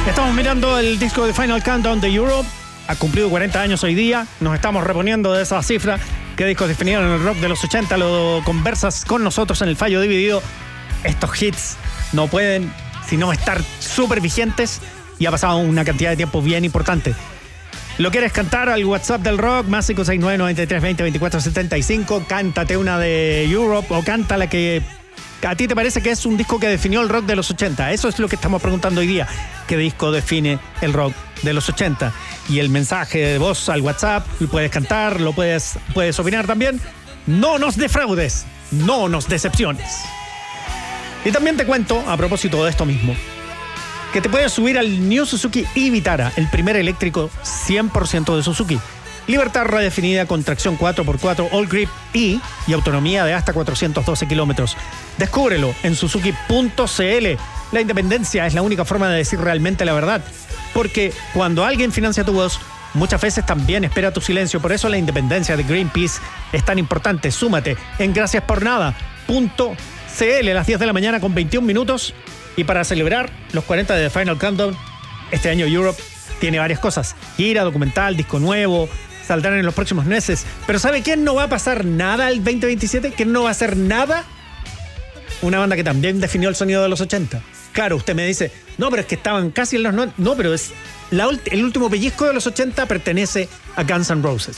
Estamos mirando el disco de Final Countdown de Europe. Ha cumplido 40 años hoy día. Nos estamos reponiendo de esa cifra. ¿Qué discos definieron el rock de los 80? Lo conversas con nosotros en el Fallo Dividido. Estos hits no pueden sino estar súper vigentes y ha pasado una cantidad de tiempo bien importante. ¿Lo quieres cantar al WhatsApp del rock? Más 569-9320-2475. Cántate una de Europe o canta la que a ti te parece que es un disco que definió el rock de los 80. Eso es lo que estamos preguntando hoy día. ¿Qué disco define el rock de los 80? Y el mensaje de voz al WhatsApp, lo puedes cantar, lo puedes opinar también. No nos defraudes, no nos decepciones. Y también te cuento, a propósito de esto mismo, que te puedes subir al New Suzuki e-Vitara, el primer eléctrico 100% de Suzuki. Libertad redefinida con tracción 4x4 All Grip y autonomía de hasta 412 kilómetros. Descúbrelo en suzuki.cl. La independencia es la única forma de decir realmente la verdad, porque cuando alguien financia tu voz, muchas veces también espera tu silencio. Por eso la independencia de Greenpeace es tan importante. Súmate en graciaspornada.cl a las 10 de la mañana con 21 minutos. Y para celebrar los 40 de The Final Countdown, este año Europe tiene varias cosas. Gira, documental, disco nuevo, saldrán en los próximos meses. Pero ¿sabe quién no va a pasar nada el 2027? ¿Quién no va a hacer nada? Una banda que también definió el sonido de los 80. Claro, usted me dice, no, pero es que estaban casi en los 90. No, pero es el último pellizco de los 80 pertenece a Guns N' Roses.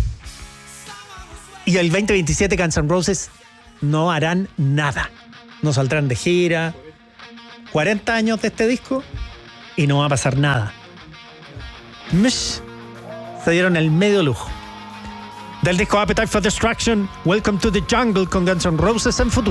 Y el 2027 Guns N' Roses no harán nada. No saldrán de gira. 40 años de este disco y no va a pasar nada. Se dieron el medio lujo. Del disco Appetite for Destruction, Welcome to the Jungle con Guns N' Roses en futuro.